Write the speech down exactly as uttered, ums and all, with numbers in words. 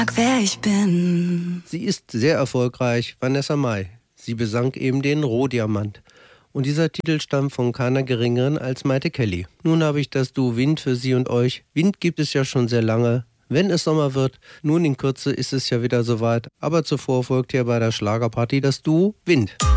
Wer ich bin. Sie ist sehr erfolgreich, Vanessa Mai. Sie besang eben den Rohdiamant. Und dieser Titel stammt von keiner geringeren als Maite Kelly. Nun habe ich das Duo Wind für Sie und euch. Wind gibt es ja schon sehr lange. Wenn es Sommer wird, nun in Kürze ist es ja wieder soweit. Aber zuvor folgt hier bei der Schlagerparty das Duo Wind.